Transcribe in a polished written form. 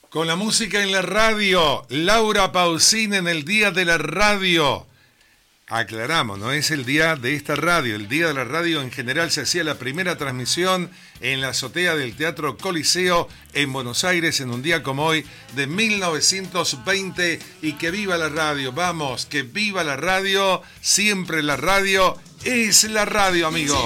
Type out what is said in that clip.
Con la música en la radio, Laura Pausini en el Día de la Radio. Aclaramos, no es el día de esta radio. El Día de la Radio en general se hacía la primera transmisión en la azotea del Teatro Coliseo en Buenos Aires en un día como hoy de 1920. Y que viva la radio, vamos, que viva la radio. Siempre la radio es la radio, amigos.